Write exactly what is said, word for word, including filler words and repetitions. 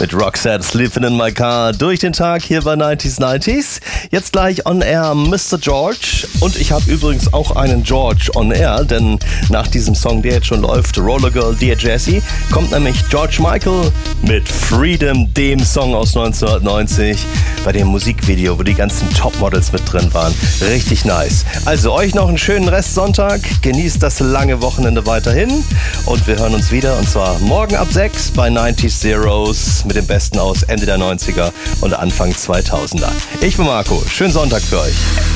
mit Roxette Sleeping in My Car durch den Tag hier bei neunzig neunzig. Jetzt gleich on air Mister George. Und ich habe übrigens auch einen George on air, denn nach diesem Song, der jetzt schon läuft, Roller Girl, Dear Jessie, kommt nämlich George Michael mit Freedom, dem Song aus neunzehnhundertneunzig, bei dem Musikvideo, wo die ganzen Topmodels mit drin waren. Richtig nice. Also euch noch einen schönen Restsonntag. Genießt das lange Wochenende weiterhin. Und wir hören uns wieder, und zwar morgen ab sechs bei neunzig Zeros mit dem Besten aus Ende der neunziger und Anfang zweitausender. Ich bin Marco. Schönen Sonntag für euch.